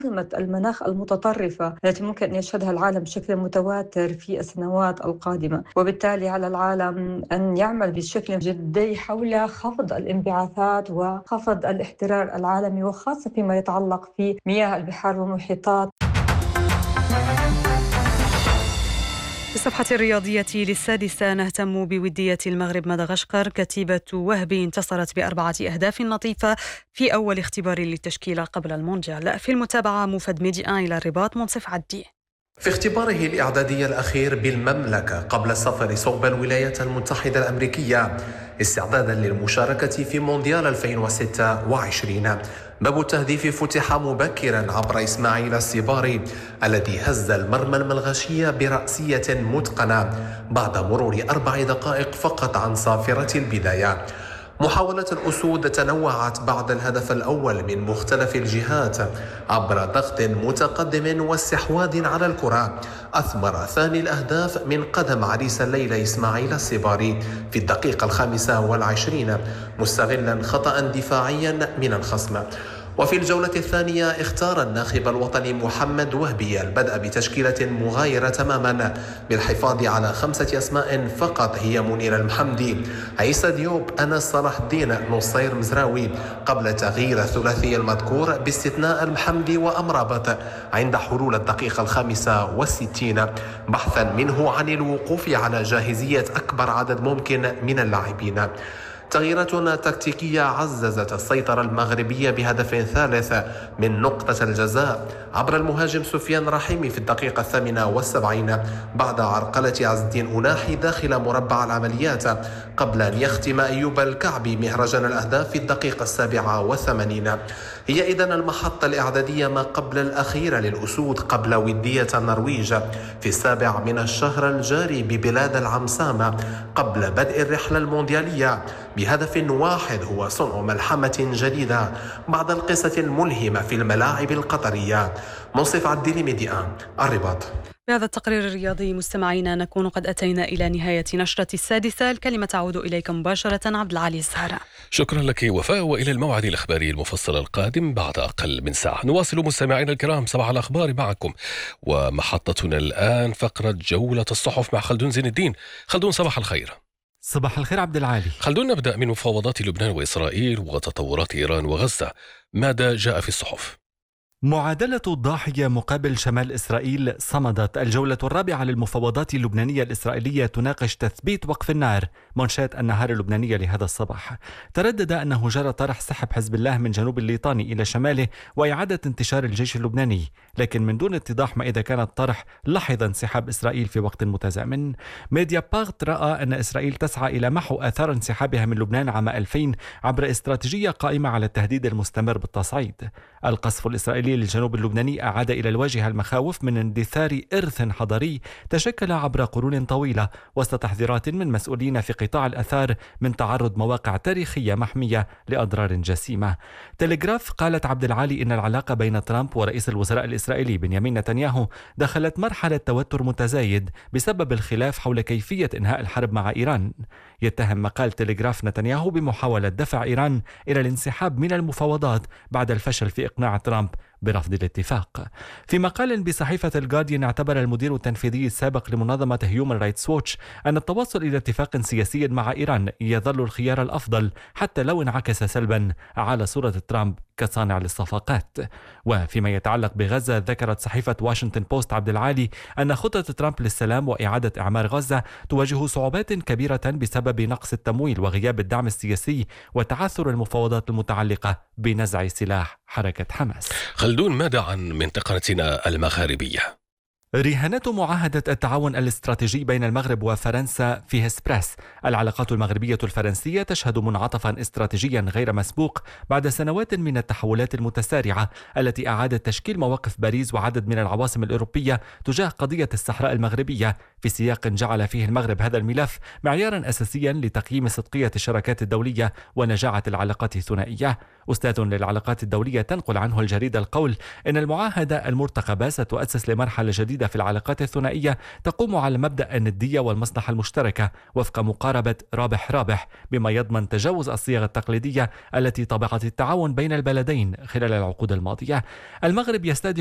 المناخ المتطرفة التي ممكن أن يشهدها العالم بشكل متواتر في السنوات القادمة، وبالتالي على العالم أن يعمل بشكل جدي حول خفض الانبعاثات وخفض الاحترار العالمي، وخاصة فيما يتعلق في مياه البحار والمحيطات. في الصفحة الرياضية للسادسة نهتم بودية المغرب مدغشقر. كتيبة وهب انتصرت ب4 أهداف نظيفة في أول اختبار للتشكيلة قبل المونديال. في المتابعة موفد ميدي إلى الرباط منصف عدي. في اختباره الإعدادي الأخير بالمملكة قبل السفر صوب الولايات المتحدة الأمريكية استعدادا للمشاركة في مونديال 2026، باب التهديف فتح مبكرا عبر إسماعيل السباري الذي هز المرمى الملغشية برأسية متقنة بعد مرور 4 دقائق فقط عن صافرة البداية. محاولة الأسود تنوعت بعد الهدف الأول من مختلف الجهات عبر ضغط متقدم واستحواذ على الكرة. أثمر ثاني الأهداف من قدم عريس الليلة إسماعيل السباري في الدقيقة 25 مستغلا خطأ دفاعيا من الخصم. وفي الجولة الثانية اختار الناخب الوطني محمد وهبي البدء بتشكيلة مغايرة تماما بالحفاظ على 5 أسماء فقط، هي منير المحمدي، عيسى ديوب، أنس صلاح الدين، نصير مزراوي، قبل تغيير الثلاثي المذكور باستثناء المحمدي وأمرابط عند حلول الدقيقة 65 بحثا منه عن الوقوف على جاهزية أكبر عدد ممكن من اللاعبين. تغييرات تكتيكية عززت السيطرة المغربية بهدف ثالث من نقطة الجزاء عبر المهاجم سفيان رحيمي في الدقيقة 78 بعد عرقلة عز الدين أناحي داخل مربع العمليات، قبل أن يختم أيوب الكعبي مهرجان الأهداف في الدقيقة 87. هي إذن المحطة الإعدادية ما قبل الأخيرة للأسود قبل ودية النرويج في 7 من الشهر الجاري ببلاد العمسامة قبل بدء الرحلة المونديالية بهدف واحد هو صنع ملحمة جديدة بعد القصة الملهمة في الملاعب القطرية. منصف عدي لميديا الرباط. بهذا التقرير الرياضي مستمعينا نكون قد أتينا إلى نهاية نشرة السادسة. الكلمة تعود إليك مباشرة عبد العالي الزهراء. شكرا لك وفاء، وإلى الموعد الإخباري المفصل القادم بعد أقل من ساعة. نواصل مستمعينا الكرام صباح الأخبار معكم، ومحطتنا الآن فقرة جولة الصحف مع خلدون زين الدين. خلدون صباح الخير. صباح الخير عبد العالي. خلدون، نبدأ من مفاوضات لبنان وإسرائيل وتطورات إيران وغزة. ماذا جاء في الصحف؟ معادلة الضاحية مقابل شمال إسرائيل صمدت. الجولة الرابعة للمفاوضات اللبنانية الإسرائيلية تناقش تثبيت وقف النار. منشاة النهار اللبنانية لهذا الصباح تردد أنه جرى طرح سحب حزب الله من جنوب الليطاني إلى شماله وإعادة انتشار الجيش اللبناني، لكن من دون اتضاح ما إذا كان الطرح لحظ انسحاب إسرائيل في وقت متزامن. ميديا بارت رأى أن إسرائيل تسعى إلى محو آثار انسحابها من لبنان عام 2000 عبر استراتيجية قائمة على التهديد المستمر بالتصعيد. القصف الإسرائيلي للجنوب اللبناني أعاد إلى الواجهة المخاوف من اندثار إرث حضاري تشكل عبر قرون طويلة وسط تحذيرات من مسؤولين في قطاع الآثار من تعرض مواقع تاريخية محمية لأضرار جسيمة. تلغراف قالت عبد العالي إن العلاقة بين ترامب ورئيس الوزراء الإسرائيلي بنيامين نتنياهو دخلت مرحلة توتر متزايد بسبب الخلاف حول كيفية إنهاء الحرب مع إيران. يتهم مقال تلغراف نتنياهو بمحاولة دفع إيران إلى الانسحاب من المفاوضات بعد الفشل في إقناع ترامب برفض الاتفاق. في مقال بصحيفة الجارديان اعتبر المدير التنفيذي السابق لمنظمة هيومن رايتس ووتش أن التوصل إلى اتفاق سياسي مع إيران يظل الخيار الأفضل حتى لو انعكس سلبا على صورة ترامب كصانع للصفقات. وفيما يتعلق بغزة ذكرت صحيفة واشنطن بوست عبد العالي أن خطة ترامب للسلام وإعادة إعمار غزة تواجه صعوبات كبيرة بسبب نقص التمويل وغياب الدعم السياسي وتعثر المفاوضات المتعلقة بنزع سلاح حركة حماس. خلدون، ماذا عن منطقتنا المغاربية؟ رهانات معاهدة التعاون الاستراتيجي بين المغرب وفرنسا في هسبراس. العلاقات المغربية الفرنسية تشهد منعطفا استراتيجيا غير مسبوق بعد سنوات من التحولات المتسارعة التي أعادت تشكيل مواقف باريس وعدد من العواصم الأوروبية تجاه قضية الصحراء المغربية في سياق جعل فيه المغرب هذا الملف معيارا أساسيا لتقييم صدقية الشراكات الدولية ونجاعة العلاقات الثنائية. أستاذ للعلاقات الدولية تنقل عنه الجريدة القول إن المعاهدة المرتقبة ستؤسس لمرحلة جديدة جديدة في العلاقات الثنائية تقوم على مبدأ الندية والمصلحة المشتركة وفق مقاربة رابح-رابح، بما يضمن تجاوز الصيغ التقليدية التي طبقت التعاون بين البلدين خلال العقود الماضية. المغرب يستهدف